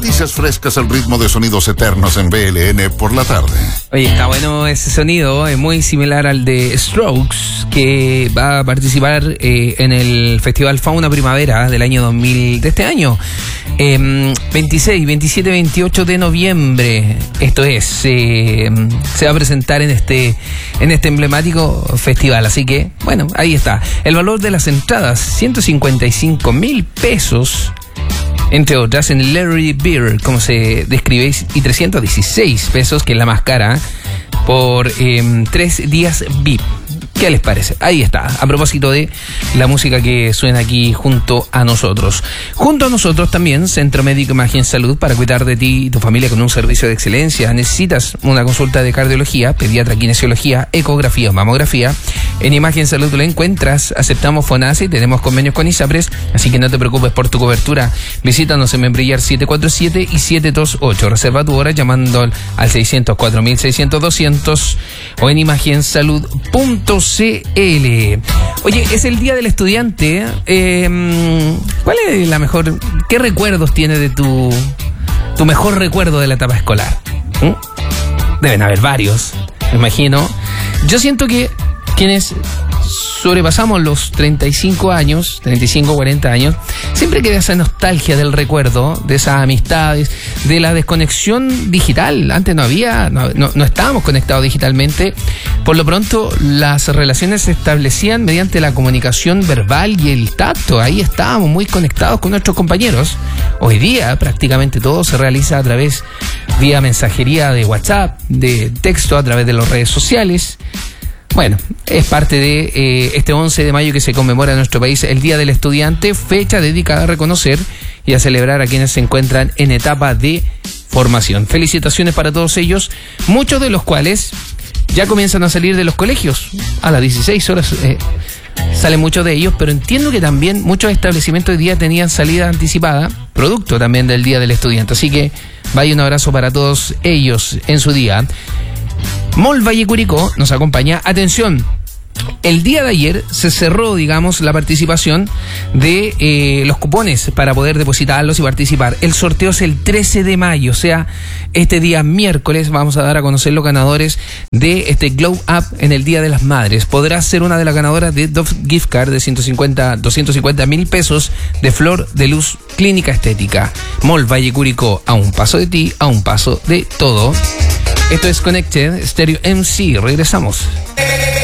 noticias frescas al ritmo de sonidos eternos en BLN por la tarde. Oye, está bueno ese sonido, es muy similar al de Strokes, que va a participar en el Festival Fauna Primavera del año 2000, de este año, 26, 27, 28 de noviembre. Esto es, se va a presentar en este emblemático festival, así que, bueno, ahí está. El valor de las entradas, 155.000 pesos, entre otras, en Larry Beer, como se describe, y 316 pesos, que es la más cara, por 3 días VIP. ¿Qué les parece? Ahí está, a propósito de la música que suena aquí junto a nosotros. Junto a nosotros también, Centro Médico Imagen Salud, para cuidar de ti y tu familia con un servicio de excelencia. ¿Necesitas una consulta de cardiología, pediatra, kinesiología, ecografía o mamografía? En Imagen Salud lo encuentras. Aceptamos FONASA y tenemos convenios con ISAPRES, así que no te preocupes por tu cobertura. Visítanos en Membrillar 747 y 728. Reserva tu hora llamando al 604.600-200 o en imagensalud.cl. Oye, es el Día del Estudiante. ¿Cuál es la mejor? ¿Qué recuerdos tiene de tu mejor recuerdo de la etapa escolar? Deben haber varios, me imagino. Yo siento que quienes sobrepasamos los 35 años, 35, 40 años, siempre queda esa nostalgia del recuerdo, de esas amistades, de la desconexión digital. Antes no estábamos conectados digitalmente. Por lo pronto, las relaciones se establecían mediante la comunicación verbal y el tacto. Ahí estábamos muy conectados con nuestros compañeros. Hoy día, prácticamente todo se realiza a través, vía mensajería de WhatsApp, de texto, a través de las redes sociales. Bueno, es parte de este 11 de mayo que se conmemora en nuestro país el Día del Estudiante, fecha dedicada a reconocer y a celebrar a quienes se encuentran en etapa de formación. Felicitaciones para todos ellos, muchos de los cuales ya comienzan a salir de los colegios. A las 16 horas salen muchos de ellos, pero entiendo que también muchos establecimientos hoy día tenían salida anticipada, producto también del Día del Estudiante. Así que vaya un abrazo para todos ellos en su día. Mall Valle Curicó nos acompaña. Atención, el día de ayer se cerró, digamos, la participación de los cupones para poder depositarlos y participar. El sorteo es el 13 de mayo, o sea, este día miércoles vamos a dar a conocer los ganadores de este Glow Up en el Día de las Madres. Podrás ser una de las ganadoras de Dove Gift Card de 250.000 pesos de Flor de Luz Clínica Estética. Mall Valle Curicó, a un paso de ti, a un paso de todo. Esto es Connected Stereo MC. Regresamos.